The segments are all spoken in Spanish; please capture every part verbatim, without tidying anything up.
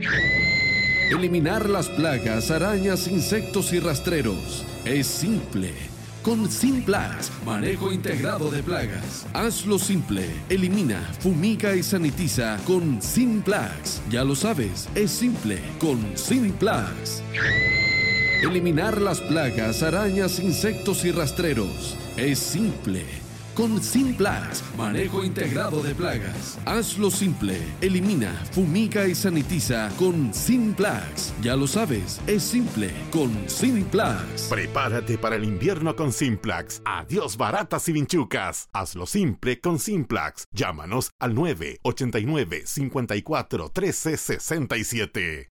Eliminar las plagas, arañas, insectos y rastreros es simple. Con Simplax, manejo integrado de plagas. Hazlo simple. Elimina, fumiga y sanitiza con Simplax. Ya lo sabes, es simple con Simplax. Eliminar las plagas, arañas, insectos y rastreros es simple. Con Simplax, manejo integrado de plagas. Hazlo simple. Elimina, fumiga y sanitiza con Simplax. Ya lo sabes, es simple con Simplax. Prepárate para el invierno con Simplax. Adiós baratas y vinchucas. Hazlo simple con Simplax. Llámanos al nueve ocho nueve, cinco cuatro, uno tres seis siete.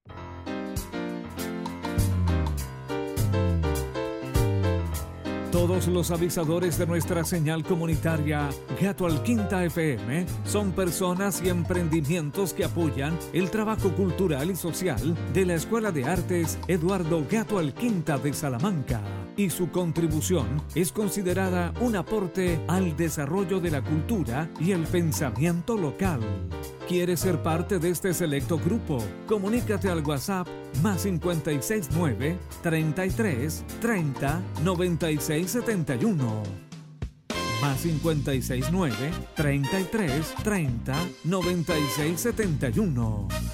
Todos los avisadores de nuestra señal comunitaria Gato al Quinta F M son personas y emprendimientos que apoyan el trabajo cultural y social de la Escuela de Artes Eduardo Gato al Quinta de Salamanca, y su contribución es considerada un aporte al desarrollo de la cultura y el pensamiento local. ¿Quieres ser parte de este selecto grupo? Comunícate al WhatsApp más cinco seis nueve, treinta y tres, treinta, noventa y seis setenta y uno. Más cinco seis nueve, treinta y tres, treinta, noventa y seis setenta y uno.